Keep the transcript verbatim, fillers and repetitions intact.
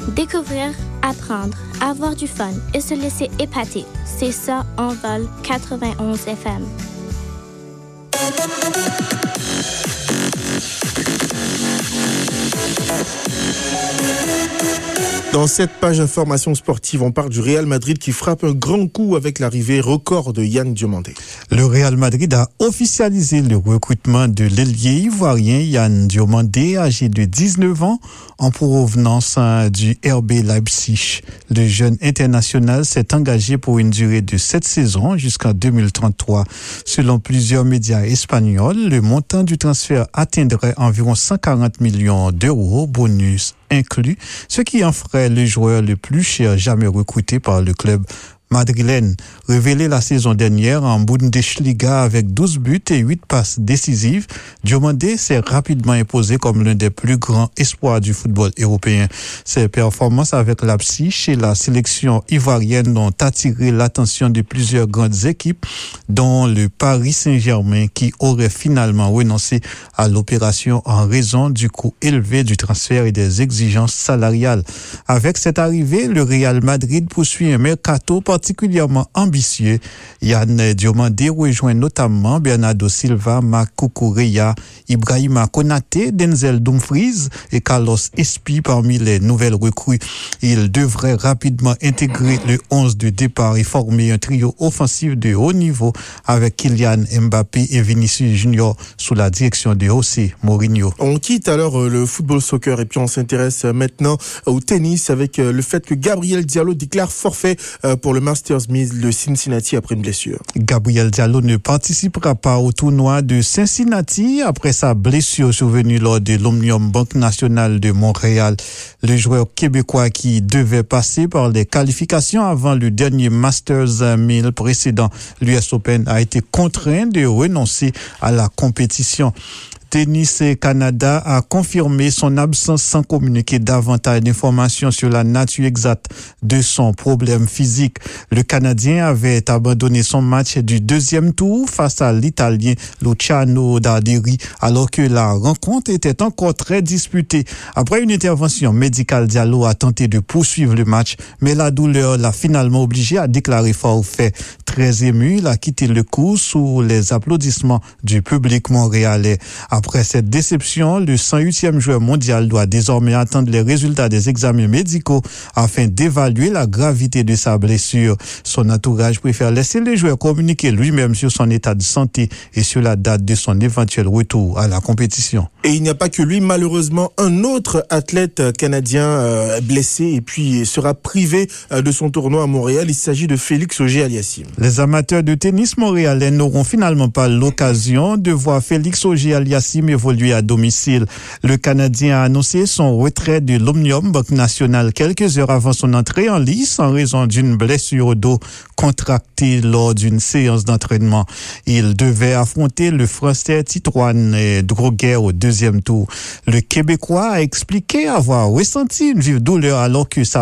Découvrir, apprendre, avoir du fun et se laisser épater. C'est ça, Envol quatre-vingt-onze F M. Dans cette page information sportive, on parle du Real Madrid qui frappe un grand coup avec l'arrivée record de Yann Diomandé. Le Real Madrid a officialisé le recrutement de l'ailier ivoirien Yann Diomandé, âgé de dix-neuf ans, en provenance du R B Leipzig. Le jeune international s'est engagé pour une durée de sept saisons jusqu'en deux mille trente-trois. Selon plusieurs médias espagnols, le montant du transfert atteindrait environ cent quarante millions d'euros, bonus inclus, ce qui en ferait le joueur le plus cher jamais recruté par le club madrilène. Révélé la saison dernière en Bundesliga avec douze buts et huit passes décisives, Diomandé s'est rapidement imposé comme l'un des plus grands espoirs du football européen. Ses performances avec Leipzig et la sélection ivoirienne ont attiré l'attention de plusieurs grandes équipes, dont le Paris Saint-Germain qui aurait finalement renoncé à l'opération en raison du coût élevé du transfert et des exigences salariales. Avec cette arrivée, le Real Madrid poursuit un mercato particulièrement ambitieux. Yann Diomandé rejoint notamment Bernardo Silva, Marc Cucurella, Ibrahima Konaté, Denzel Dumfries et Carlos Espí parmi les nouvelles recrues. Il devrait rapidement intégrer le onze de départ et former un trio offensif de haut niveau avec Kylian Mbappé et Vinicius Junior sous la direction de José Mourinho. On quitte alors le football soccer et puis on s'intéresse maintenant au tennis avec le fait que Gabriel Diallo déclare forfait pour le Masters de Cincinnati après une blessure. Gabriel Diallo ne participera pas au tournoi de Cincinnati après sa blessure survenue lors de l'Omnium Banque Nationale de Montréal. Le joueur québécois qui devait passer par les qualifications avant le dernier Masters mille précédent, l'U S Open, a été contraint de renoncer à la compétition. Tennis Canada a confirmé son absence sans communiquer davantage d'informations sur la nature exacte de son problème physique. Le Canadien avait abandonné son match du deuxième tour face à l'Italien Luciano Darderi alors que la rencontre était encore très disputée. Après une intervention médicale, Diallo a tenté de poursuivre le match, mais la douleur l'a finalement obligé à déclarer forfait. Très ému, il a quitté le court sous les applaudissements du public montréalais. Après cette déception, le cent huitième joueur mondial doit désormais attendre les résultats des examens médicaux afin d'évaluer la gravité de sa blessure. Son entourage préfère laisser le joueur communiquer lui-même sur son état de santé et sur la date de son éventuel retour à la compétition. Et il n'y a pas que lui, malheureusement, un autre athlète canadien euh, blessé et puis sera privé euh, de son tournoi à Montréal. Il s'agit de Félix Auger-Aliassime. Les amateurs de tennis montréalais n'auront finalement pas l'occasion de voir Félix Auger-Aliassime évoluer à domicile. Le Canadien a annoncé son retrait de l'Omnium Banque Nationale quelques heures avant son entrée en lice en raison d'une blessure au dos contractée lors d'une séance d'entraînement. Il devait affronter le Français Titouan Droguet au deuxième tour. Le Québécois a expliqué avoir ressenti une vive douleur alors que sa